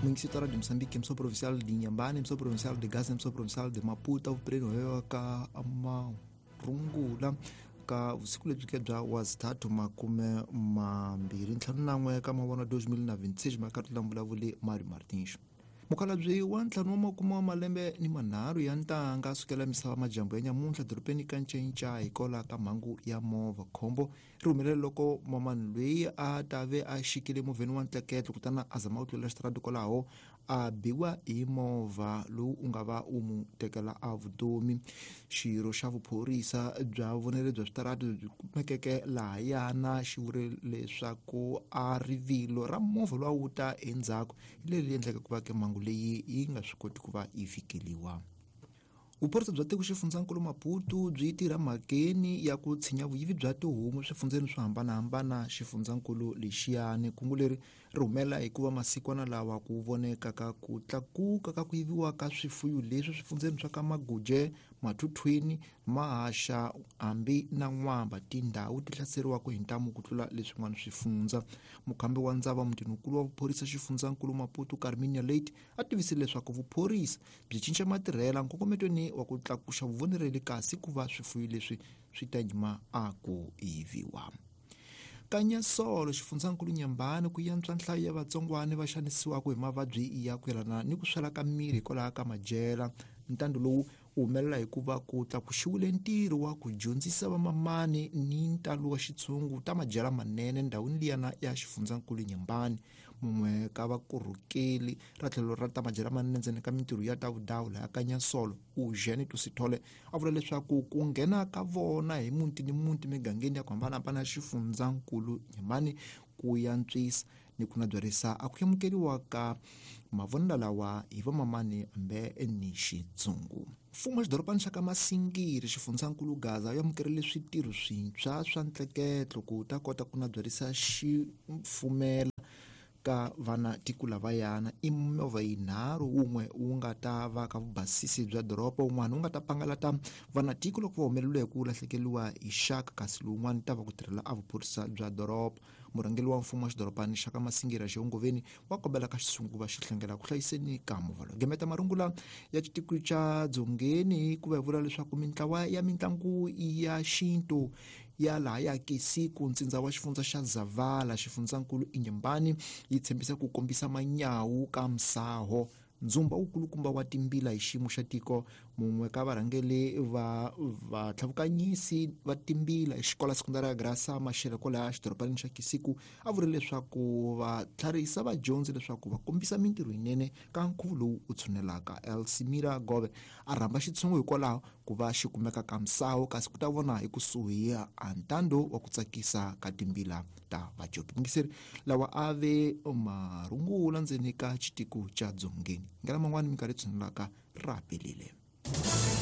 Município de Moçambique, emissão provincial de Inhambane, emissão provincial de Gaza, emissão provincial de Maputo, o prêmio é ka Marungula, ka usiku lebyi bya wazithathu makume mambirhi ntlhanu na n'we ka mavona 2026 makatula mvulavuli Mari Martins. Mukhalabye wa ntlhanu wa makume wa malembe ni manharhu ya ntanga sukela misava majambu ya nyamuntlha doropeni ka Ncenca hikola ka mhangu ya movha. Khombo ri humelele loko mamani loyi a tave a xikile movheni wa ntleketlo kutana a zama ku tlulela xitarata kwalaho a biwa hi movha lowu u nga va u mu tekela a vutomi. Xirho xa vuphorisa bya vunene bya switarata byi kumekeke laha yana xi vule leswaku a rivilo ra movha lowu wu ta endzhaku hi leri endleka ku va ke mhangu leyi yi nga swi koti ku va yi fikeliwa. Vuphorisa bya tiko xifundzankulu Maputo byi tirha mhakeni ya ku tshinya vuyivi bya tihomu swifundzeni swo hambanahambana xifundzankulu lexiyani. Kungu leri ri humelela hikuva masikwana lawa ku vonekaka ku tlakuka ka ku yiviwa ka swifuwo leswi swifundzeni swa ka Maguje, Mathuthwini, Mahaxa, hambi na N'wamba tindhawu ti hlaseriwaka hi ntamu ku tlula leswin'wana swifundza. Mukhambi wa ndzava mutinikulu wa vuphorisa xifundzankulu Maputo Carminia Late a tivisile leswaku vuphorisa byi cinca matirhela nkongometweni wa ku tlakuxa vuvonereli kasi ku va swifuwo leswi swi ta nyima a ku yiviwa. Kanyasolo xifundzankulu Nyambani ku yantswa nhlayo ya vatsongwana va xanisiwaka hi mavabyi ya ku yelana ni ku swela ka miri hikwalaho ka madyela. Ntando lowu wu humelela hikuva ku tlakuxiwile ntirho wa ku dyondzisa vamamani ni ntalo wa xitshungu ta madyela manene ndhawini liyana ya xifundzankulu Nyambani. Mumwe ka vakorhokeli ra tlhelo ra ta madyela manene ndzeni ka mintirho ya ta vudawu laha Kanyasolo Eugene Tusithole a vula leswaku ku nghena ka vona hi muti ni muti migangeni ya ku hambanahambana ya xifundzankulu Nyambani ku yantswisa ni ku nabyarisa a ku amukeriwa ka mavonelo lawa hi vamamani ambe ni xitshungu. Mfumo wa xidorobana xa ka Masingiri xifundzankulu Gaza wu amukerile switirho swintshwa swa ntleketlo ku ta kota ku nabyarisa xifumela ka vana tiko lavayana. I movha yinharhu, wun'we wu nga ta va ka vubasisi bya doroba, wun'wana wu nga ta pangalata vana tiko loko va humeleliwe hi ku lahlekeliwa hi xaka, kasi lowun'wana ta va ku tirhela a vuphorisa bya doroba. Murhangeli wa mfumo wa xidorobani xa ka Masingiri ya Xihongoveni wa kombela ka xisungu va xi hlengela ku hlayiseni ka movha lowu. Gemeta marungula ya xitiko xa Dzongeni ku va vula leswaku mitlawa ya mitlangu ya xintu ya laha ya Kisiku ntsindza wa xifundza xa Zavala xifundzankulu Inyambani yi tshembisa ku kombisa manyawu ka Msaho, ndzumba wukulukumba wa timbila hi xiyimo xa tiko. Mumwe ka varhangeli va tlhavukanyisi va timbila xikola sekondari ya Grasa Mashele kwalaha xidorobanini xa Kisiku a vule leswaku va tlharisa vadyondzi leswaku va kombisa mintirho yinene ka nkhuvo lowu u tshunelaka. Elsimira Gobe a rhamba xitshungu hikwalaho ku va xi kumeka ka Msaho, kasi ku ta vona hi kusuhi a ntando wa ku tsakisa ka timbila ta vajobi. Mungiseri lawa a ve marungula ndzeni ka xitiko xa Dzongeni. Ngela man'wani minkarhi tshunelaka ra pelile.